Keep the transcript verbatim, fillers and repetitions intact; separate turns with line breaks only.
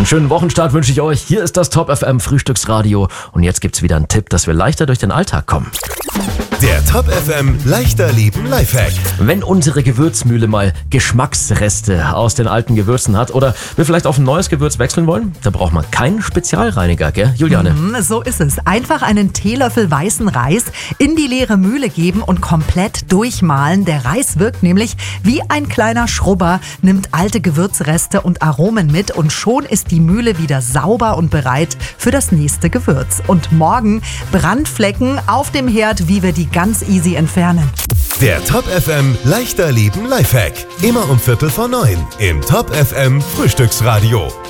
Einen schönen Wochenstart wünsche ich euch. Hier ist das Top F M Frühstücksradio. Und jetzt gibt's wieder einen Tipp, dass wir leichter durch den Alltag kommen.
Der Top F M leichter leben Lifehack.
Wenn unsere Gewürzmühle mal Geschmacksreste aus den alten Gewürzen hat oder wir vielleicht auf ein neues Gewürz wechseln wollen, da braucht man keinen Spezialreiniger, gell, Juliane?
Mm, so ist es. Einfach einen Teelöffel weißen Reis in die leere Mühle geben und komplett durchmahlen. Der Reis wirkt nämlich wie ein kleiner Schrubber, nimmt alte Gewürzreste und Aromen mit und schon ist die Mühle wieder sauber und bereit für das nächste Gewürz. Und morgen Brandflecken auf dem Herd, wie wir die ganz easy entfernen.
Der Top F M leichter leben Lifehack. Immer um Viertel vor neun im Top F M Frühstücksradio.